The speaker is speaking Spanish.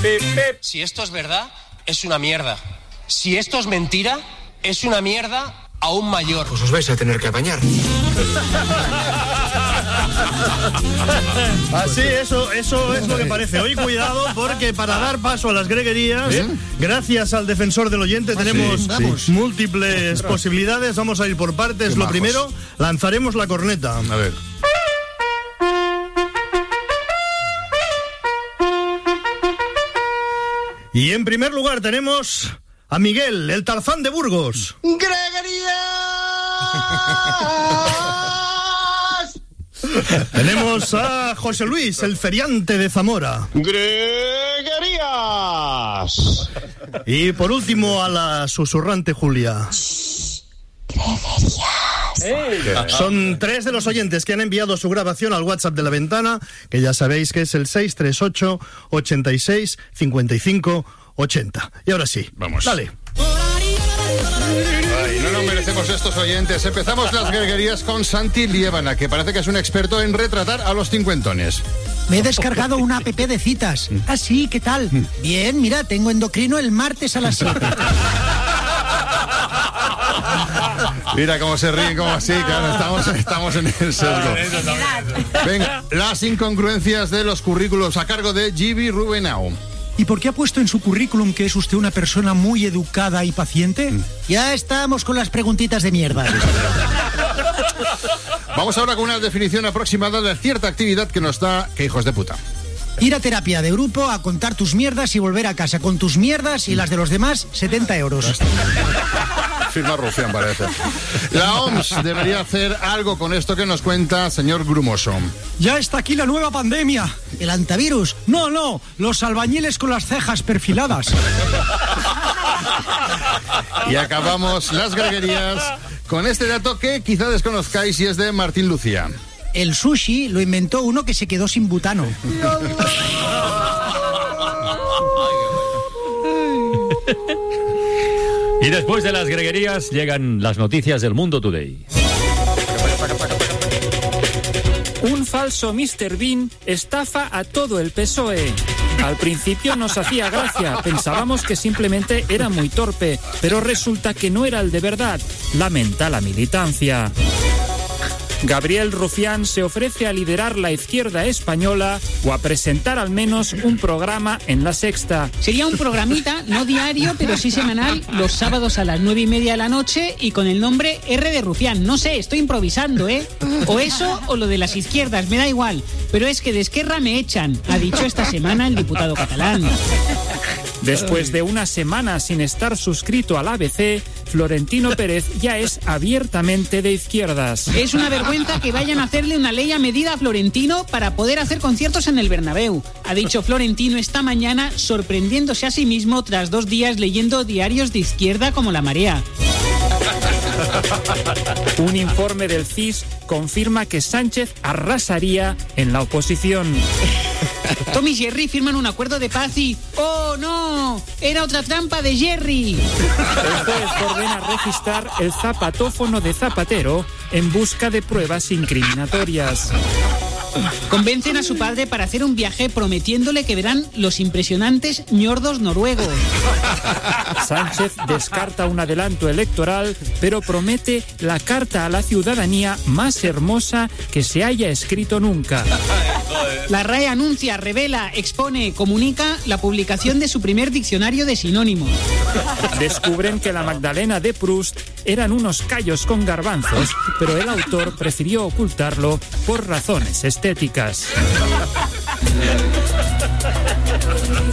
Si esto es verdad, es una mierda. Si esto es mentira, es una mierda aún mayor. Pues os vais a tener que apañar. Así, eso es lo que parece. Hoy cuidado, porque para dar paso a las greguerías, gracias al defensor del oyente, tenemos múltiples posibilidades. Vamos a ir por partes. Lo primero, lanzaremos la corneta. A ver. Y en primer lugar tenemos a Miguel, el Tarzán de Burgos. ¡Greguerías! Tenemos a José Luis, el feriante de Zamora. ¡Greguerías! Y por último a la susurrante Julia. ¡Greguerías! Son 3 de los oyentes que han enviado su grabación al WhatsApp de La Ventana, que ya sabéis que es el 638 86 55 80. Y ahora sí, vamos. Dale. Ay, no nos merecemos estos oyentes. Empezamos las greguerías con Santi Liébana, que parece que es un experto en retratar a los cincuentones. Me he descargado una app de citas. Ah, sí, ¿qué tal? Bien, mira, tengo endocrino el martes a las 7. Mira cómo se ríen, como así, claro, estamos en el sesgo. Venga, las incongruencias de los currículos a cargo de Gibi Rubenau. ¿Y por qué ha puesto en su currículum que es usted una persona muy educada y paciente? Ya estamos con las preguntitas de mierda. Vamos ahora con una definición aproximada de cierta actividad que nos da ¡Qué hijos de puta! Ir a terapia de grupo, a contar tus mierdas y volver a casa con tus mierdas y las de los demás, 70 euros. Firma rufián, parece. La OMS debería hacer algo con esto que nos cuenta señor Grumoso. Ya está aquí la nueva pandemia. ¿El antivirus? No, los albañiles con las cejas perfiladas. Y acabamos las greguerías con este dato que quizá desconozcáis y es de Martín Lucía. El sushi lo inventó uno que se quedó sin butano. Y después de las greguerías llegan las noticias del Mundo Today. Un falso Mr. Bean estafa a todo el PSOE. Al principio nos hacía gracia, pensábamos que simplemente era muy torpe, pero resulta que no era el de verdad, lamenta la militancia. Gabriel Rufián se ofrece a liderar la izquierda española o a presentar al menos un programa en La Sexta. Sería un programita, no diario, pero sí semanal, los sábados a las 9:30 de la noche y con el nombre R de Rufián. No sé, estoy improvisando, ¿eh? O eso o lo de las izquierdas, me da igual. Pero es que de Esquerra me echan, ha dicho esta semana el diputado catalán. Después de una semana sin estar suscrito al ABC, Florentino Pérez ya es abiertamente de izquierdas. Es una vergüenza que vayan a hacerle una ley a medida a Florentino para poder hacer conciertos en el Bernabéu. Ha dicho Florentino esta mañana, sorprendiéndose a sí mismo tras 2 días leyendo diarios de izquierda como La Marea. Un informe del CIS confirma que Sánchez arrasaría en la oposición. Tom y Jerry firman un acuerdo de paz y... ¡oh, no! ¡Era otra trampa de Jerry! El juez ordena registrar el zapatófono de Zapatero en busca de pruebas incriminatorias. Convencen a su padre para hacer un viaje prometiéndole que verán los impresionantes ñordos noruegos. Sánchez descarta un adelanto electoral, pero promete la carta a la ciudadanía más hermosa que se haya escrito nunca. La RAE anuncia, revela, expone, comunica la publicación de su primer diccionario de sinónimos. Descubren que la Magdalena de Proust eran unos callos con garbanzos, pero el autor prefirió ocultarlo por razones estéticas.